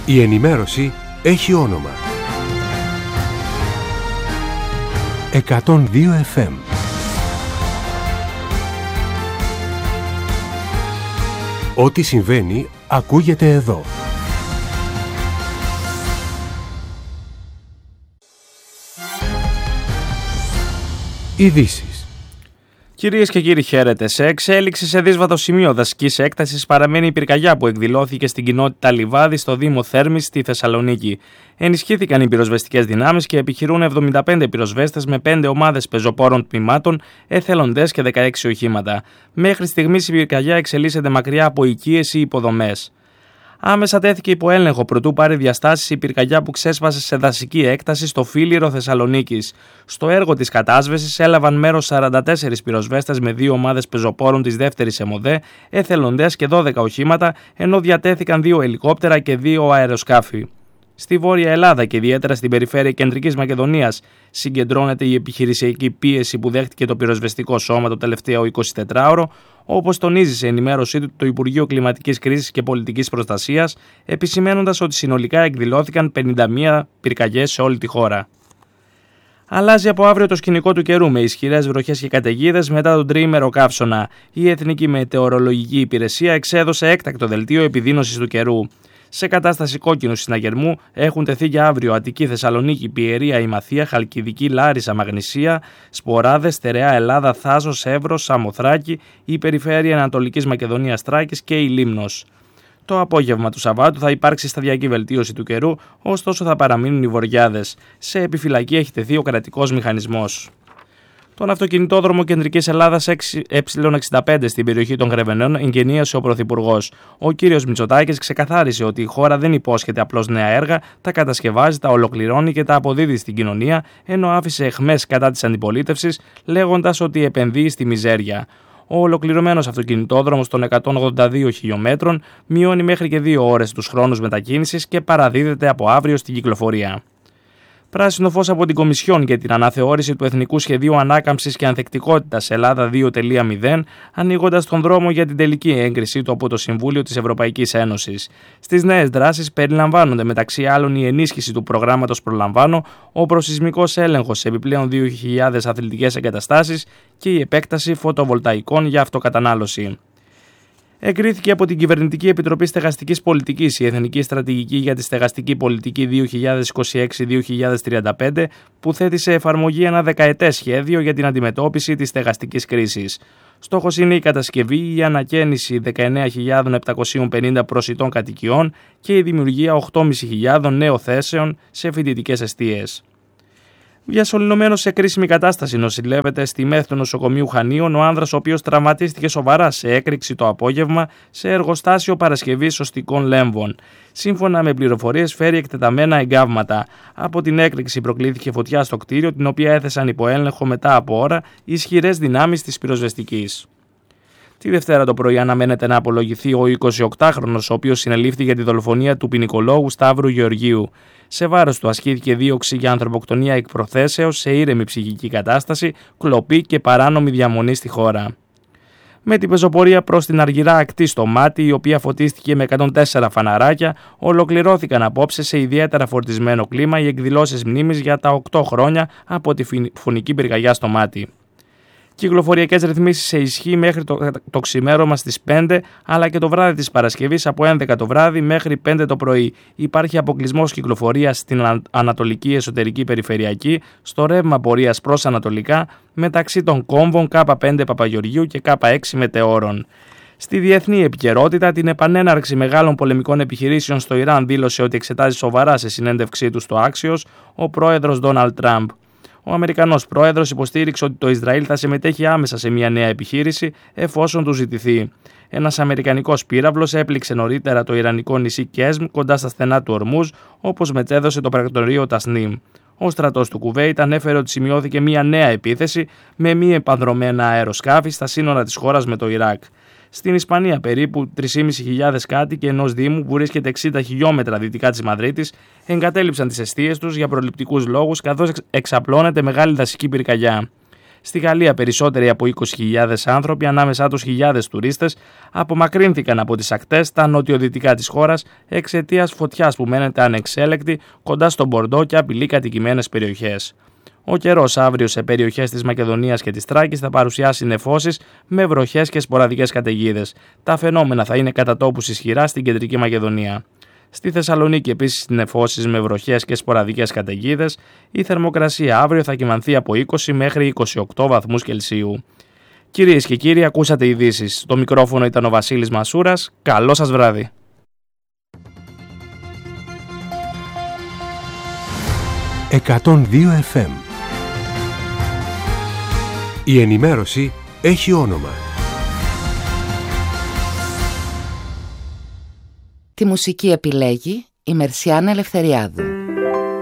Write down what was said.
Η ενημέρωση έχει όνομα. 102 FM. Ό,τι συμβαίνει ακούγεται εδώ. Ειδήσεις. Κυρίες και κύριοι, χαίρετε. Σε εξέλιξη σε δύσβατο σημείο δασικής έκτασης παραμένει η πυρκαγιά που εκδηλώθηκε στην κοινότητα Λιβάδι στο Δήμο Θέρμης στη Θεσσαλονίκη. Ενισχύθηκαν οι πυροσβεστικές δυνάμεις και επιχειρούν 75 πυροσβέστες με 5 ομάδες πεζοπόρων τμήματων, εθελοντές και 16 οχήματα. Μέχρι στιγμής η πυρκαγιά εξελίσσεται μακριά από οικίες ή υποδομές. Άμεσα τέθηκε υπό έλεγχο προτού πάρει διαστάσεις η πυρκαγιά που ξέσπασε σε δασική έκταση στο Φίλιρο Θεσσαλονίκης. Στο έργο της κατάσβεσης έλαβαν μέρος 44 πυροσβέστες με 2 ομάδες πεζοπόρων της δεύτερης ΕΜΟΔΕ, εθελοντές και 12 οχήματα, ενώ διατέθηκαν 2 ελικόπτερα και 2 αεροσκάφη. Στη Βόρεια Ελλάδα και ιδιαίτερα στην περιφέρεια Κεντρικής Μακεδονίας συγκεντρώνεται η επιχειρησιακή πίεση που δέχτηκε το πυροσβεστικό σώμα το τελευταίο 24ωρο, όπως τονίζει σε ενημέρωσή του το Υπουργείο Κλιματικής Κρίσης και Πολιτικής Προστασίας, επισημαίνοντας ότι συνολικά εκδηλώθηκαν 51 πυρκαγιές σε όλη τη χώρα. Αλλάζει από αύριο το σκηνικό του καιρού με ισχυρές βροχές και καταιγίδες μετά τον τριήμερο καύσωνα. Η Εθνική Μετεωρολογική Υπηρεσία εξέδωσε έκτακτο δελτίο επιδείνωσης του καιρού. Σε κατάσταση κόκκινου συναγερμού έχουν τεθεί για αύριο Αττική, Θεσσαλονίκη, Πιερία, Ημαθία, Χαλκιδική, Λάρισα, Μαγνησία, Σποράδες, Στερεά, Ελλάδα, Θάσος, Εύρος, Σαμοθράκη, η περιφέρεια Ανατολικής Μακεδονίας, Θράκης και η Λίμνος. Το απόγευμα του Σαββάτου θα υπάρξει σταδιακή βελτίωση του καιρού, ωστόσο θα παραμείνουν οι βοριάδες. Σε επιφυλακή έχει τεθεί ο κρατικός μηχανισμός. Τον αυτοκινητόδρομο Κεντρικής Ελλάδας Ε65 στην περιοχή των Γρεβενών εγγενίασε ο Πρωθυπουργός. Ο κύριος Μητσοτάκης ξεκαθάρισε ότι η χώρα δεν υπόσχεται απλώς νέα έργα, τα κατασκευάζει, τα ολοκληρώνει και τα αποδίδει στην κοινωνία, ενώ άφησε αιχμές κατά της αντιπολίτευσης, λέγοντας ότι επενδύει στη μιζέρια. Ο ολοκληρωμένος αυτοκινητόδρομος των 182 χιλιόμετρων μειώνει μέχρι και 2 ώρες τους χρόνους μετακίνησης και παραδίδεται από αύριο στην κυκλοφορία. Πράσινο φως από την Κομισιόν για την αναθεώρηση του Εθνικού Σχεδίου Ανάκαμψης και Ανθεκτικότητας Ελλάδα 2.0, ανοίγοντας τον δρόμο για την τελική έγκρισή του από το Συμβούλιο της Ευρωπαϊκής Ένωσης. Στις νέες δράσεις περιλαμβάνονται μεταξύ άλλων η ενίσχυση του προγράμματος Προλαμβάνω, ο προσεισμικός έλεγχος σε επιπλέον 2.000 αθλητικές εγκαταστάσεις και η επέκταση φωτοβολταϊκών για αυτοκατανάλωση. Εγκρίθηκε από την Κυβερνητική Επιτροπή Στεγαστικής Πολιτικής η Εθνική Στρατηγική για τη Στεγαστική Πολιτική 2026-2035, που θέτει σε εφαρμογή ένα δεκαετές σχέδιο για την αντιμετώπιση της στεγαστικής κρίσης. Στόχος είναι η κατασκευή ή η ανακαίνιση 19.750 προσιτών κατοικιών και η δημιουργία 8.500 νέων θέσεων σε φοιτητικές εστίες. Διασωληνωμένος σε κρίσιμη κατάσταση νοσηλεύεται στη ΜΕΘ του νοσοκομείου Χανίων ο άνδρας ο οποίος τραυματίστηκε σοβαρά σε έκρηξη το απόγευμα σε εργοστάσιο παρασκευής σωστικών λέμβων. Σύμφωνα με πληροφορίες φέρει εκτεταμένα εγκάβματα. Από την έκρηξη προκλήθηκε φωτιά στο κτίριο, την οποία έθεσαν υπό έλεγχο μετά από ώρα ισχυρές δυνάμεις της πυροσβεστικής. Τη Δευτέρα το πρωί αναμένεται να απολογηθεί ο 28χρονος, ο οποίος συνελήφθη για τη δολοφονία του ποινικολόγου Σταύρου Γεωργίου. Σε βάρος του ασκήθηκε δίωξη για ανθρωποκτονία εκ προθέσεως σε ήρεμη ψυχική κατάσταση, κλοπή και παράνομη διαμονή στη χώρα. Με την πεζοπορία προς την Αργυρά ακτή στο Μάτι, η οποία φωτίστηκε με 104 φαναράκια, ολοκληρώθηκαν απόψε σε ιδιαίτερα φορτισμένο κλίμα οι εκδηλώσεις μνήμης για τα 8 χρόνια από τη φωνική πυρκαγιά στο Μάτι. Κυκλοφοριακές ρυθμίσεις σε ισχύ μέχρι το ξημέρωμα στις 5, αλλά και το βράδυ της Παρασκευής από 11 το βράδυ μέχρι 5 το πρωί. Υπάρχει αποκλεισμός κυκλοφορίας στην Ανατολική Εσωτερική Περιφερειακή, στο ρεύμα πορείας προς Ανατολικά, μεταξύ των κόμβων K5 Παπαγεωργίου και K6 Μετεώρων. Στη διεθνή επικαιρότητα, την επανέναρξη μεγάλων πολεμικών επιχειρήσεων στο Ιράν δήλωσε ότι εξετάζει σοβαρά σε συνέντευξή του στο Axios ο πρόεδρος Ντόναλντ Τραμπ. Ο Αμερικανός πρόεδρος υποστήριξε ότι το Ισραήλ θα συμμετέχει άμεσα σε μια νέα επιχείρηση εφόσον του ζητηθεί. Ένας αμερικανικός πύραυλος έπληξε νωρίτερα το ιρανικό νησί Κέσμ κοντά στα στενά του Ορμούζ, όπως μετέδωσε το πρακτορείο Τασνίμ. Ο στρατός του Κουβέιτ ανέφερε ότι σημειώθηκε μια νέα επίθεση με μη επανδρομένα αεροσκάφη στα σύνορα της χώρας με το Ιράκ. Στην Ισπανία, περίπου 3.500 κάτοικοι ενός δήμου που βρίσκεται 60 χιλιόμετρα δυτικά της Μαδρίτης εγκατέλειψαν τις εστίες τους για προληπτικούς λόγους, καθώς εξαπλώνεται μεγάλη δασική πυρκαγιά. Στη Γαλλία περισσότεροι από 20.000 άνθρωποι, ανάμεσά τους χιλιάδες τουρίστες, απομακρύνθηκαν από τις ακτές στα νοτιοδυτικά της χώρας εξαιτίας φωτιάς που μένεται ανεξέλεκτη κοντά στο Μπορντό και απειλεί κατοικημένες περιοχές. Ο καιρός αύριο σε περιοχές της Μακεδονίας και της Θράκης θα παρουσιάσει νεφώσεις με βροχές και σποραδικές καταιγίδες. Τα φαινόμενα θα είναι κατά τόπους ισχυρά στην κεντρική Μακεδονία. Στη Θεσσαλονίκη επίσης νεφώσεις με βροχές και σποραδικές καταιγίδες. Η θερμοκρασία αύριο θα κυμανθεί από 20 μέχρι 28 βαθμούς Κελσίου. Κυρίες και κύριοι, ακούσατε ειδήσεις. Στο μικρόφωνο ήταν ο Βασίλης Μασούρας. Καλό σας βράδυ. «102 FM». Η ενημέρωση έχει όνομα. Τη μουσική επιλέγει η Μερσιάνα Ελευθεριάδου.